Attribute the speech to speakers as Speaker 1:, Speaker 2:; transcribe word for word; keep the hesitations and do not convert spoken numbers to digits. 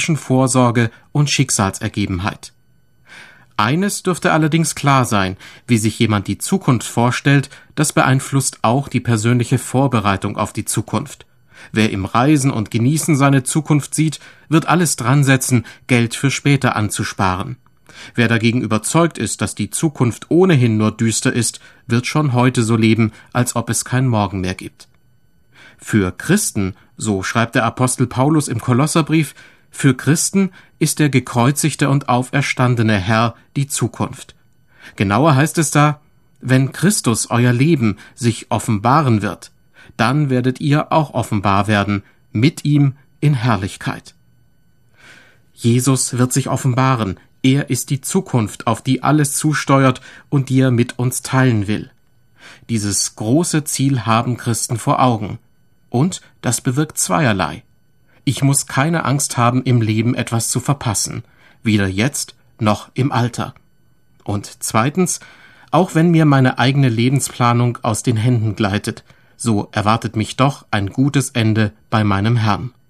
Speaker 1: zwischen Vorsorge und Schicksalsergebenheit. Eines dürfte allerdings klar sein: Wie sich jemand die Zukunft vorstellt, das beeinflusst auch die persönliche Vorbereitung auf die Zukunft. Wer im Reisen und Genießen seine Zukunft sieht, wird alles dran setzen, Geld für später anzusparen. Wer dagegen überzeugt ist, dass die Zukunft ohnehin nur düster ist, wird schon heute so leben, als ob es kein Morgen mehr gibt. Für Christen, so schreibt der Apostel Paulus im Kolosserbrief, für Christen ist der gekreuzigte und auferstandene Herr die Zukunft. Genauer heißt es da: Wenn Christus, euer Leben, sich offenbaren wird, dann werdet ihr auch offenbar werden, mit ihm in Herrlichkeit. Jesus wird sich offenbaren. Er ist die Zukunft, auf die alles zusteuert und die er mit uns teilen will. Dieses große Ziel haben Christen vor Augen. Und das bewirkt zweierlei. Ich muss keine Angst haben, im Leben etwas zu verpassen, weder jetzt noch im Alter. Und zweitens, auch wenn mir meine eigene Lebensplanung aus den Händen gleitet, so erwartet mich doch ein gutes Ende bei meinem Herrn.